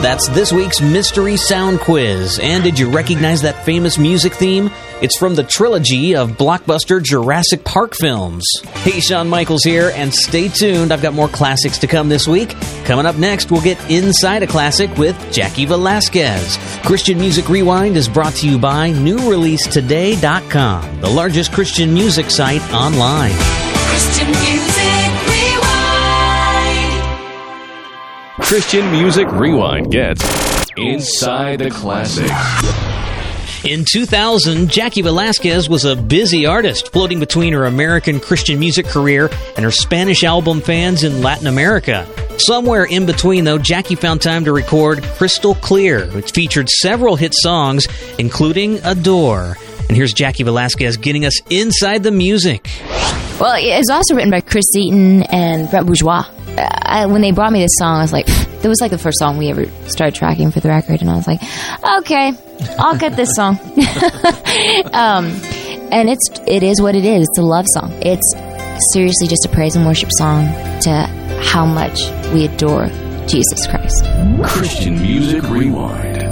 That's this week's Mystery Sound Quiz. And did you recognize that famous music theme? It's from the trilogy of blockbuster Jurassic Park films. Hey, Shawn Michaels here, and stay tuned. I've got more classics to come this week. Coming up next, we'll get inside a classic with Jackie Velasquez. Christian Music Rewind is brought to you by NewReleaseToday.com, the largest Christian music site online. Christian Music Rewind. Christian Music Rewind gets Inside the Classics. In 2000, Jackie Velasquez was a busy artist, floating between her American Christian music career and her Spanish album fans in Latin America. Somewhere in between, though, Jackie found time to record Crystal Clear, which featured several hit songs, including Adore. And here's Jackie Velasquez getting us inside the music. Well, it was also written by Chris Eaton and Brent Bourgeois. When they brought me this song, I was like, that was like the first song we ever started tracking for the record, and I was like, okay, I'll get this song. And it is what it is. It's a love song. It's seriously just a praise and worship song to how much we adore Jesus Christ. Christian Music Rewind.